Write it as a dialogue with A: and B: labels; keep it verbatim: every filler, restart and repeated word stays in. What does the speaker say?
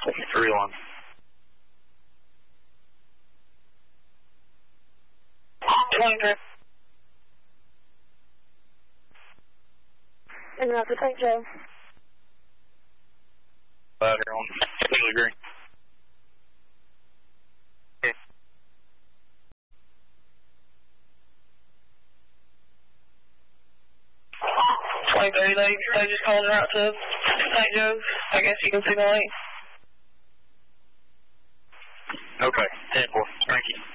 A: Three one.
B: twenty-three.
C: And that's the Saint Joe.
A: Ladder on Haley Green. Okay.
B: twenty-three, they, they just called it out to Saint Joe's. I guess you can see the link.
A: Okay, ten four. Thank you.